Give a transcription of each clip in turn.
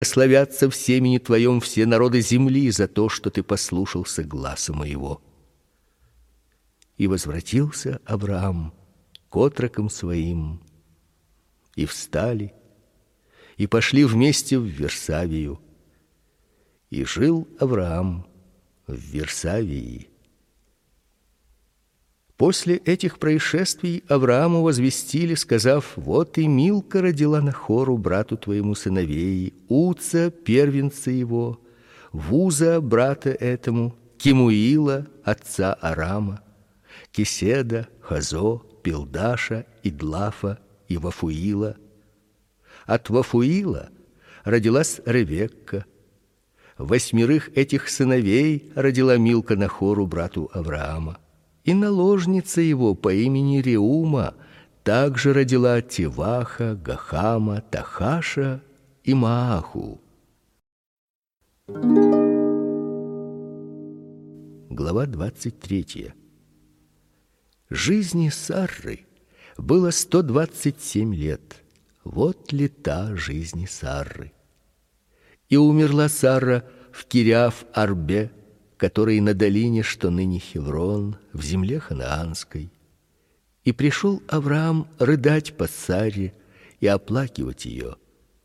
Славятся в семени твоем все народы земли за то, что ты послушался гласа моего. И возвратился Авраам к отрокам своим, и встали, и пошли вместе в Версавию. И жил Авраам в Версавии. После этих происшествий Аврааму возвестили, сказав: вот и Милка родила Нахору, брату твоему, сыновей, Уца, первенца его, Вуза, брата этому, Кемуила, отца Арама, Кеседа, Хазо, Пилдаша, Идлафа и Вафуила. От Вафуила родилась Ревекка. 8 этих сыновей родила Милка Нахору, брату Авраама. И наложница его по имени Реума также родила Теваха, Гахама, Тахаша и Мааху. Глава 23. Жизни Сарры было 127 лет. Вот лета жизни Сарры. И умерла Сара в Кириаф-Арбе, который на долине, что ныне Хеврон, в земле ханаанской. И пришел Авраам рыдать по Саре и оплакивать ее.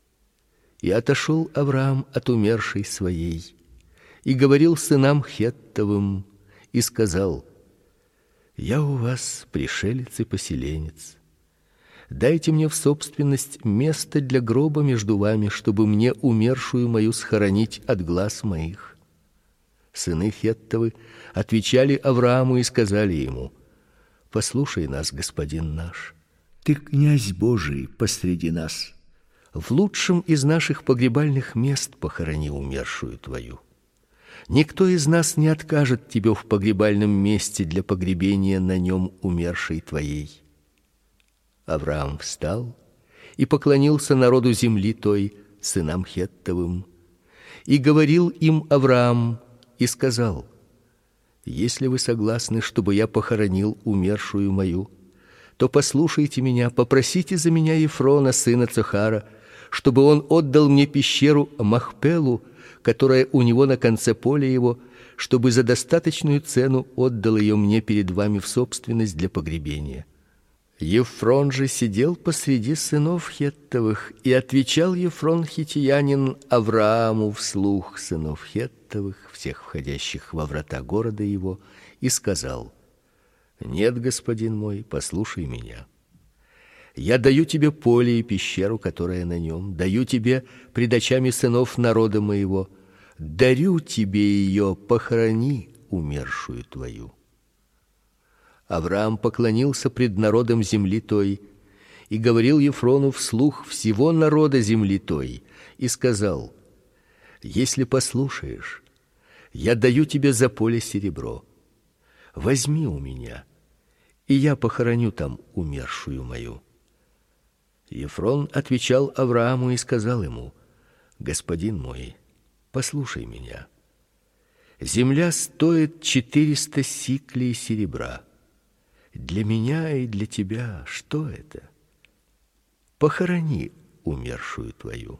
И отошел Авраам от умершей своей, и говорил сынам Хеттовым, и сказал: я у вас пришелец и поселенец. Дайте мне в собственность место для гроба между вами, чтобы мне умершую мою схоронить от глаз моих. Сыны Хеттовы отвечали Аврааму и сказали ему: послушай нас, господин наш. Ты князь Божий посреди нас. В лучшем из наших погребальных мест похорони умершую твою. Никто из нас не откажет тебе в погребальном месте для погребения на нем умершей твоей. Авраам встал и поклонился народу земли той, сынам Хеттовым, и говорил им Авраам и сказал: если вы согласны, чтобы я похоронил умершую мою, то послушайте меня, попросите за меня Ефрона, сына Цохара, чтобы он отдал мне пещеру Махпелу, которая у него на конце поля его, чтобы за достаточную цену отдал ее мне перед вами в собственность для погребения. Ефрон же сидел посреди сынов Хеттовых, и отвечал Ефрон хиттиянин Аврааму вслух сынов Хеттовых, всех входящих во врата города его, и сказал: нет, господин мой, послушай меня. Я даю тебе поле и пещеру, которая на нем, даю тебе пред очами сынов народа моего, дарю тебе ее, похорони умершую твою. Авраам поклонился пред народом земли той и говорил Ефрону вслух всего народа земли той и сказал: если послушаешь, я даю тебе за поле серебро. Возьми у меня, и я похороню там умершую мою. Ефрон отвечал Аврааму и сказал ему: господин мой, послушай меня. Земля стоит 400 сиклей серебра. Для меня и для тебя что это? Похорони умершую твою.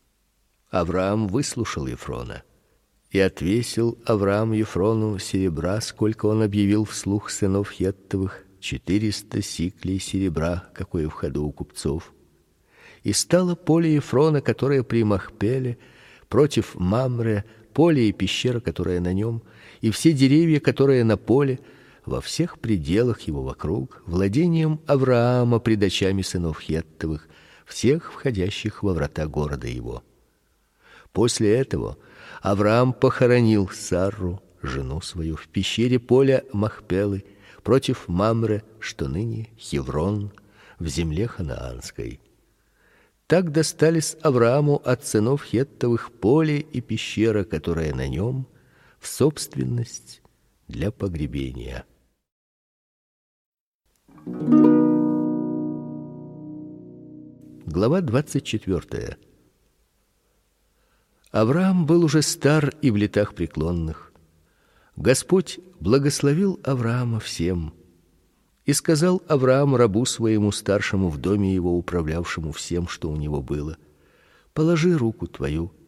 Авраам выслушал Ефрона, и отвесил Авраам Ефрону серебра, сколько он объявил вслух сынов Хеттовых, 400 сиклей серебра, какое в ходу у купцов. И стало поле Ефрона, которое при Махпеле, против Мамре, поле и пещера, которая на нем, и все деревья, которые на поле, во всех пределах его вокруг, владением Авраама пред очами сынов Хеттовых, всех входящих во врата города его. После этого Авраам похоронил Сарру, жену свою, в пещере поля Махпелы, против Мамре, что ныне Хеврон, в земле ханаанской. Так достались Аврааму от сынов Хеттовых поле и пещера, которая на нем, в собственность для погребения. Глава 24. Авраам был уже стар и в летах преклонных. Господь благословил Авраама всем. И сказал Авраам рабу своему старшему в доме его, управлявшему всем, что у него было: положи руку твою